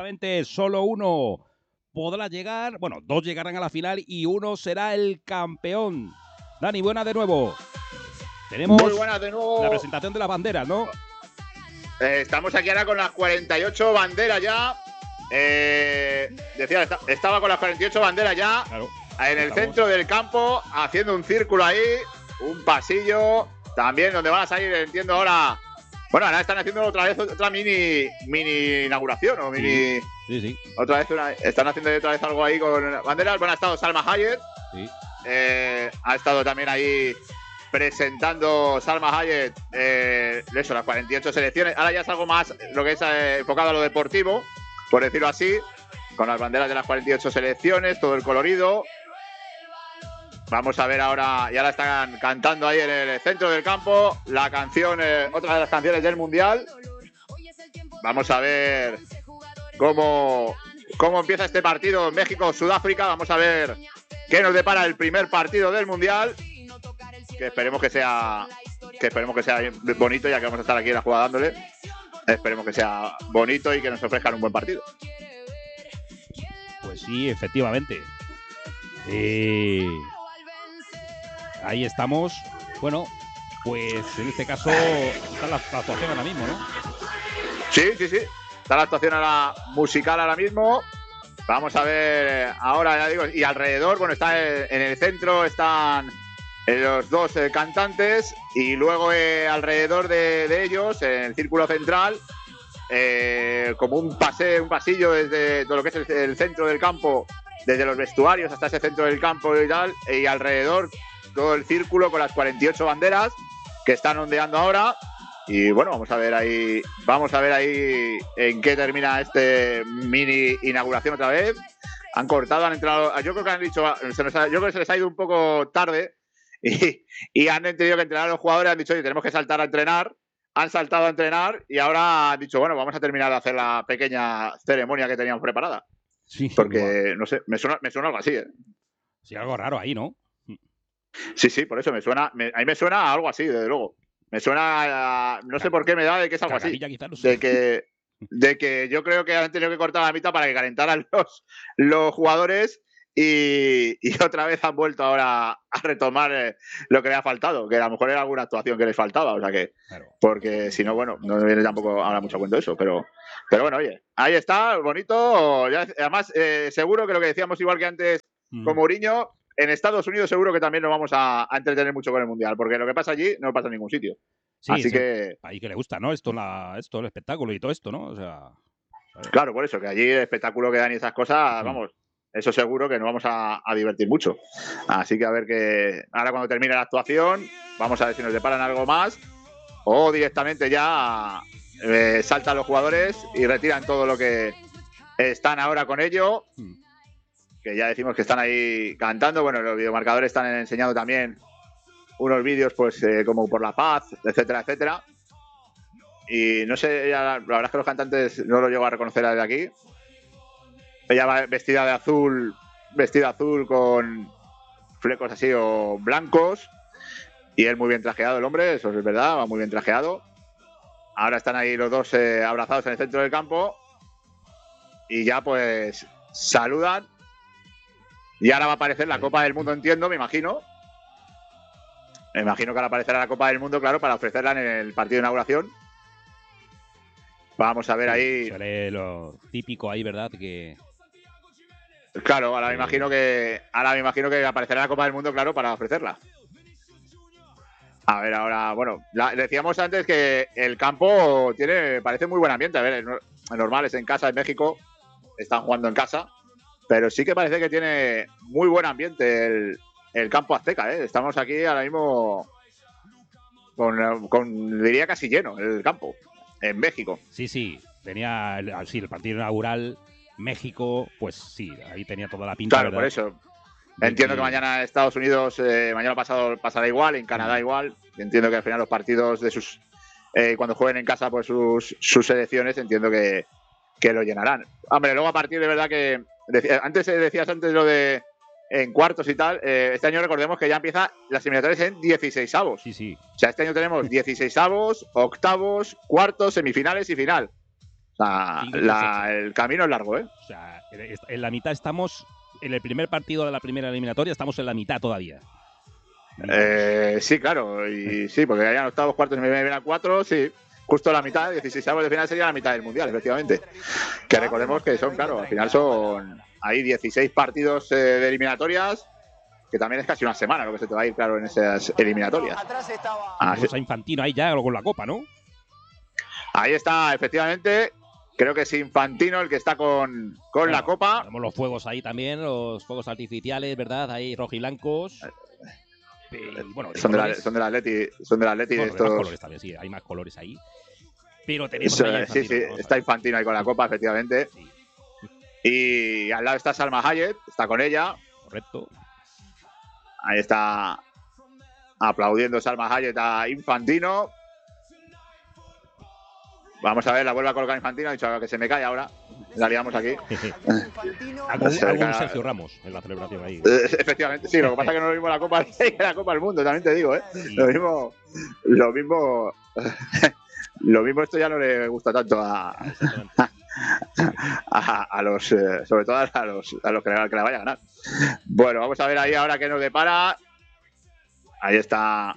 efectivamente, solo uno podrá llegar, bueno, 2 llegarán a la final y uno será el campeón. Dani, buenas de nuevo. Tenemos muy buenas de nuevo. La presentación de las banderas, ¿no? Estamos aquí ahora con las 48 banderas ya. Decía, estaba con las 48 banderas ya. Claro, en el centro del campo, haciendo un círculo ahí, un pasillo. También donde van a salir, entiendo ahora. Bueno, ahora están haciendo otra vez otra mini inauguración o mini. Sí. Otra vez están haciendo otra vez algo ahí con banderas. Bueno, ha estado Salma Hayek. Sí. Ha estado también ahí presentando Salma Hayek eso, las 48 selecciones. Ahora ya es algo más lo que es enfocado a lo deportivo, por decirlo así, con las banderas de las 48 selecciones, todo el colorido. Vamos a ver ahora, y ahora están cantando ahí en el centro del campo la canción, otra de las canciones del Mundial. Vamos a ver cómo empieza este partido México-Sudáfrica. Vamos a ver qué nos depara el primer partido del Mundial. Que esperemos que sea bonito, ya que vamos a estar aquí en la jugada dándole. Esperemos que sea bonito y que nos ofrezcan un buen partido. Pues sí, efectivamente. Ahí estamos. Bueno, pues en este caso está la actuación ahora mismo, ¿no? Sí. Está la actuación ahora musical ahora mismo. Vamos a ver ahora, ya digo, y alrededor, bueno, está en el centro, están los dos cantantes y luego alrededor de ellos, en el círculo central, como un pasillo desde todo lo que es el centro del campo, desde los vestuarios hasta ese centro del campo y tal, y alrededor todo el círculo con las 48 banderas que están ondeando ahora. Y bueno, vamos a ver ahí en qué termina este mini inauguración otra vez. Han cortado, han entrado, yo creo que han dicho, yo creo que se les ha ido un poco tarde y han tenido que entrenar a los jugadores, han dicho, oye, tenemos que saltar a entrenar. Han saltado a entrenar y ahora han dicho, bueno, vamos a terminar de hacer la pequeña ceremonia que teníamos preparada. Sí, porque, no sé, me suena algo así, ¿eh? Sí, algo raro ahí, ¿no? Sí, por eso a mí me suena a algo así, desde luego. Me suena, no sé por qué me da de que es algo así. Quizás, no sé. De que yo creo que han tenido que cortar la mitad para que calentaran los jugadores y otra vez han vuelto ahora a retomar lo que le ha faltado, que a lo mejor era alguna actuación que les faltaba, o sea que, claro. Porque si no, bueno, no me viene tampoco ahora mucho cuento eso, pero bueno, oye, ahí está, bonito, ya, además seguro que lo que decíamos igual que antes con Mourinho, en Estados Unidos seguro que también nos vamos a entretener mucho con el Mundial, porque lo que pasa allí no pasa en ningún sitio. Sí, así que ahí que le gusta, ¿no? Esto el espectáculo y todo esto, ¿no? O sea, claro, por eso, que allí el espectáculo que dan y esas cosas, vamos, eso seguro que nos vamos a divertir mucho. Así que a ver que ahora cuando termine la actuación, vamos a ver si nos deparan algo más o directamente ya saltan los jugadores y retiran todo lo que están ahora con ello. Que ya decimos que están ahí cantando. Bueno, los videomarcadores están enseñando también unos vídeos, pues, como por la paz, etcétera, etcétera. Y no sé, la verdad es que los cantantes no lo llego a reconocer desde aquí. Ella va vestida de azul, con flecos así o blancos. Y él muy bien trajeado, el hombre, eso es verdad, va muy bien trajeado. Ahora están ahí los dos abrazados en el centro del campo. Y ya, pues, saludan. Y ahora va a aparecer la Copa del Mundo, entiendo, me imagino. Me imagino que ahora aparecerá la Copa del Mundo, claro, para ofrecerla en el partido de inauguración. Vamos a ver ahí. Sale lo típico ahí, ¿verdad? Que claro, ahora me imagino que aparecerá la Copa del Mundo, claro, para ofrecerla. A ver, ahora, bueno, decíamos antes que el campo parece muy buen ambiente. A ver, normal, es en casa, en México, están jugando en casa. Pero sí que parece que tiene muy buen ambiente el campo azteca, ¿eh? Estamos aquí ahora mismo diría casi lleno el campo, en México. Sí, tenía el partido inaugural, México, pues sí, ahí tenía toda la pinta. Claro, ¿verdad? Por eso. Entiendo que mañana Estados Unidos, mañana pasado pasará igual, en Canadá igual. Entiendo que al final los partidos de sus cuando jueguen en casa pues sus selecciones, entiendo que lo llenarán. Hombre, luego a partir de verdad que decías antes lo de en cuartos y tal, este año recordemos que ya empieza las eliminatorias en 16avos. Sí. O sea, este año tenemos 16avos, octavos, cuartos, semifinales y final. O O sea, el camino es largo, ¿eh? O sea, en la mitad estamos, en el primer partido de la primera eliminatoria, estamos en la mitad todavía. Sí, claro, y sí, porque hayan octavos, cuartos y me vienen a 4, sí. Justo la mitad, 16avos de final sería la mitad del Mundial, efectivamente. Que recordemos que son, claro, al final son ahí 16 partidos de eliminatorias, que también es casi una semana lo que se te va a ir, claro, en esas eliminatorias. Tenemos a Infantino ahí ya con la copa, ¿no? Ahí está, efectivamente. Creo que es Infantino el que está con la copa. Tenemos los fuegos ahí también, los fuegos artificiales, ¿verdad? Ahí rojiblancos. Bueno, son del Atleti. Bueno, estos... más colores también, sí, hay más colores ahí. Pero tenemos sí, está Infantino ahí con la copa, efectivamente. Sí. Y al lado está Salma Hayek, está con ella. Correcto. Ahí está aplaudiendo Salma Hayek a Infantino. Vamos a ver, la vuelve a colocar Infantino. Ha dicho que se me cae ahora. La liamos aquí. Algún Sergio Ramos en la celebración ahí. Efectivamente, sí. Lo que pasa es que no lo mismo la Copa del Mundo, también te digo, ¿eh? Sí. Lo mismo esto ya no le gusta tanto a los, sobre todo a los que la vaya a ganar. Bueno, vamos a ver ahí ahora qué nos depara. Ahí está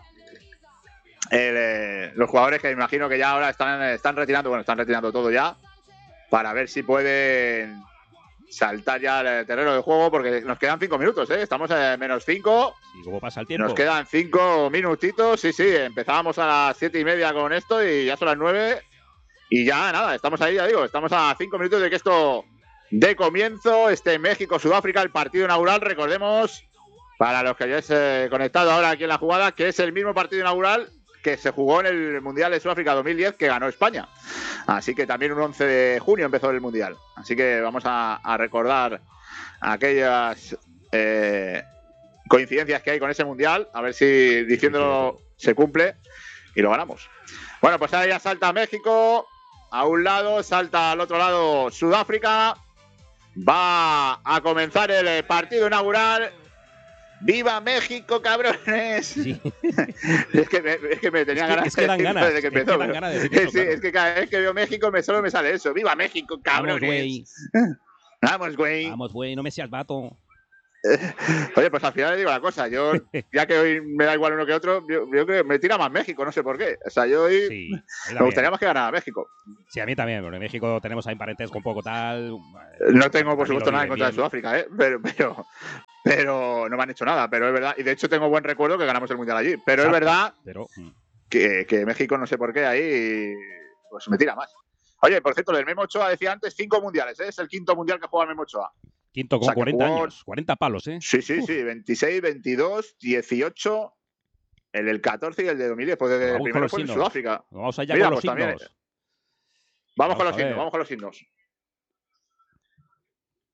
los jugadores que me imagino que ya ahora están retirando, están retirando todo ya, para ver si pueden saltar ya al terreno de juego, porque nos quedan 5 minutos, ¿eh? Estamos en menos 5. Sí, ¿cómo pasa el tiempo? Nos quedan 5 minutitos, sí, empezábamos a las 7:30 con esto y ya son las 9 y ya nada, estamos ahí, ya digo, estamos a 5 minutos de que esto dé comienzo, México-Sudáfrica, el partido inaugural, recordemos, para los que hayáis conectado ahora aquí en la jugada, que es el mismo partido inaugural que se jugó en el Mundial de Sudáfrica 2010 que ganó España. Así que también un 11 de junio empezó el Mundial. Así que vamos a recordar aquellas coincidencias que hay con ese Mundial, a ver si diciéndolo se cumple y lo ganamos. Bueno, pues ahora ya salta México a un lado, salta al otro lado Sudáfrica. Va a comenzar el partido inaugural. ¡Viva México, cabrones! Sí. es que me tenía ganas de decirlo desde que empezó. Es que cada vez que veo México solo me sale eso. ¡Viva México, cabrones! Vamos, güey. Vamos, güey, no me seas vato. Oye, pues al final le digo la cosa. Yo, ya que hoy me da igual uno que otro, yo creo que me tira más México, no sé por qué. O sea, yo hoy me gustaría más que ganara México. Sí, a mí también, porque en México tenemos ahí parentesco un poco tal. No tengo, por supuesto, nada en contra de Sudáfrica, ¿eh? Pero no me han hecho nada, pero es verdad. Y de hecho tengo buen recuerdo que ganamos el Mundial allí. Pero es verdad que México no sé por qué ahí pues me tira más. Oye, por cierto, el Memo Ochoa decía antes 5 mundiales, ¿eh? Es el 5º mundial que juega el Memo Ochoa. Quinto con 40 años, 40 palos, ¿eh? Sí, 26, 22, 18, el del 14 y el de 2010. Pues desde el primero fue en Sudáfrica. Vamos allá con los también, signos. Vamos con los signos.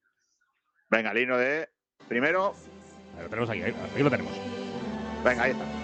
Venga, el himno de primero. Lo tenemos aquí lo tenemos. Venga, ahí está.